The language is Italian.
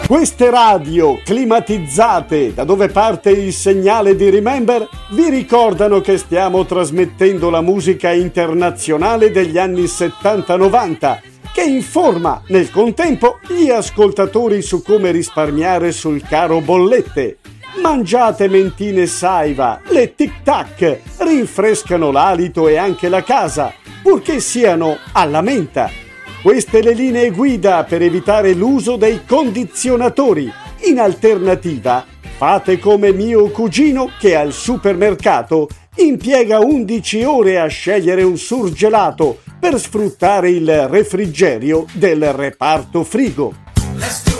Queste radio climatizzate da dove parte il segnale di Remember vi ricordano che stiamo trasmettendo la musica internazionale degli anni 70-90 che informa nel contempo gli ascoltatori su come risparmiare sul caro bollette. Mangiate mentine Saiva, le Tic Tac rinfrescano l'alito e anche la casa, purché siano alla menta. Queste le linee guida per evitare l'uso dei condizionatori. In alternativa, fate come mio cugino che al supermercato impiega 11 ore a scegliere un surgelato per sfruttare il refrigerio del reparto frigo.